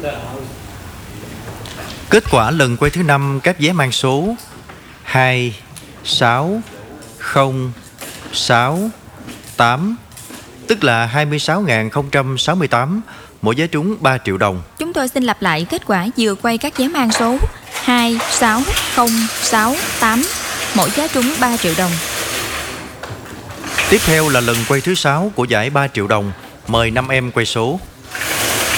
Kết quả lần quay thứ 5 các vé mang số 2, 6, 0, 6, 8, tức là 26.068, mỗi vé trúng 3 triệu đồng. Chúng tôi xin lặp lại kết quả vừa quay các vé mang số 2, 6, 0, 6, 8, mỗi vé trúng 3 triệu đồng. Tiếp theo là lần quay thứ 6 của giải 3 triệu đồng. Mời 5 em quay số.